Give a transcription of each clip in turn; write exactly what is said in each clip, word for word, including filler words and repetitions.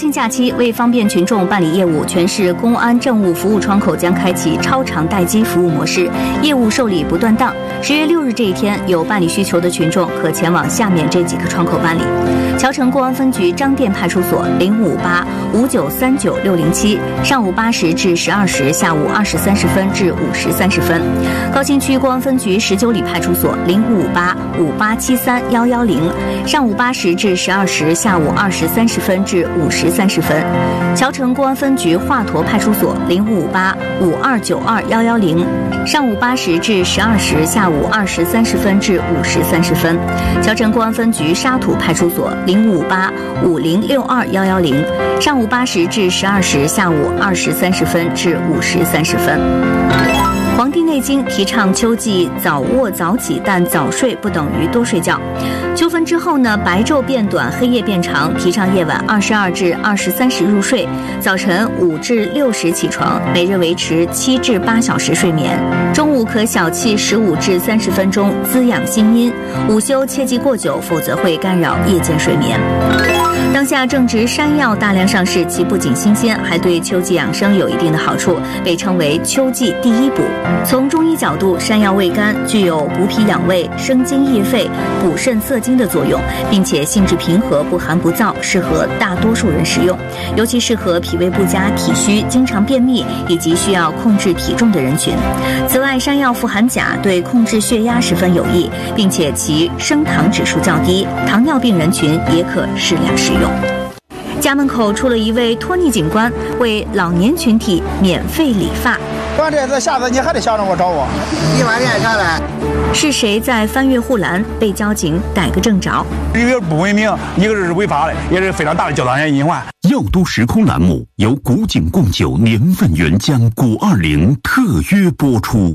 庆假期，为方便群众办理业务，全市公安政务服务窗口将开启超长待机服务模式，业务受理不断档。十月六日这一天，有办理需求的群众可前往下面这几个窗口办理：桥城公安分局张店派出所零五八五九三九六零七，上午八时至十二时，下午二时三十分至五时三十分；高新区公安分局十九里派出所零五八五八七三幺幺零，上午八时至十二时，下午二时三十分至五时三十分；桥城公安分局华佗派出所零五八五二九二幺幺零，上午八时至十二时，下午二时三十分至五时三十分；桥城公安分局沙土派出所零五八五零六二幺幺零，上午八时至十二时，下午二时三十分至五时三十分。《黄帝内经》提倡秋季早卧早起，但早睡不等于多睡觉。秋分之后呢，白昼变短，黑夜变长，提倡夜晚二十二至二十三时入睡，早晨五至六时起床，每日维持七至八小时睡眠。中午可小憩十五至三十分钟，滋养心阴。午休切忌过久，否则会干扰夜间睡眠。当下正值山药大量上市，其不仅新鲜，还对秋季养生有一定的好处，被称为秋季第一补。从中医角度，山药味甘，具有补脾养胃、生津益肺、补肾涩精的作用，并且性质平和，不寒不燥，适合大多数人食用，尤其适合脾胃不佳、体虚、经常便秘以及需要控制体重的人群。此外，山药富含钾，对控制血压十分有益，并且其升糖指数较低，糖尿病人群也可适量食用。家门口出了一位托尼警官，为老年群体免费理发。 关这次下次你还得想着我找我， 一万年下来。 是谁在翻越护栏被交警逮个正着？ 一个不文明，一个是违法的，也是非常大的交通安全隐患。 药都时空栏目由古井贡酒年份原浆古二零特约播出。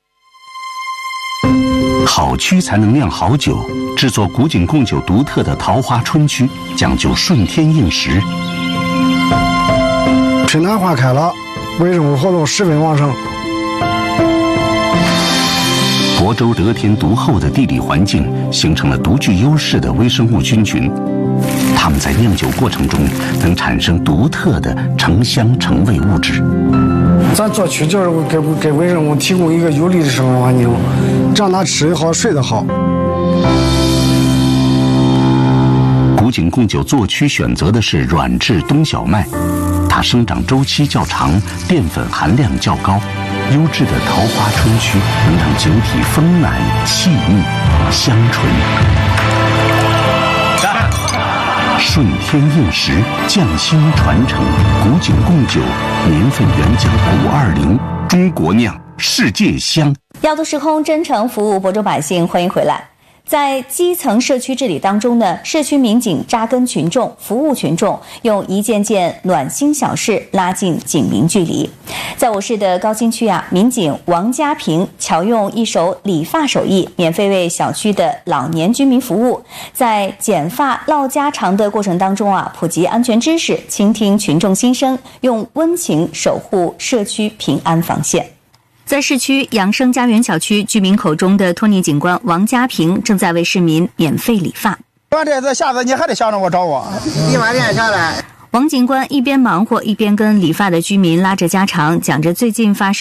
好曲才能酿好酒，制作古井贡酒独特的桃花春曲，讲究顺天应时。 春暖花开了，微生物活动十分旺盛。 亳州得天独厚的地理环境，形成了独具优势的微生物菌群，它们在酿酒过程中能产生独特的成香成味物质。 咱做曲就是给给微生物提供一个有利的生活环境，让它吃得好睡得好。 古井贡酒做曲选择的是软质冬小麦，它生长周期较长，淀粉含量较高。优质的桃花春曲能让酒体丰满细腻香醇。顺天应时，匠心传承，古井贡酒年份原浆古二零，中国酿，世界香。 药都时空真诚服务亳州百姓，欢迎回来。在基层社区治理当中呢，社区民警扎根群众，服务群众，用一件件暖心小事拉近警民距离。在我市的高新区啊，民警王家平巧用一手理发手艺，免费为小区的老年居民服务，在剪发唠家常的过程当中啊，普及安全知识，倾听群众心声，用温情守护社区平安防线。在市区养生家园小区居民口中的托尼警官王家平正在为市民免费理发。 关这次下次你还得想着我找我， 一万年下来。 王警官一边忙活，一边跟理发的居民拉着家常，讲着最近发生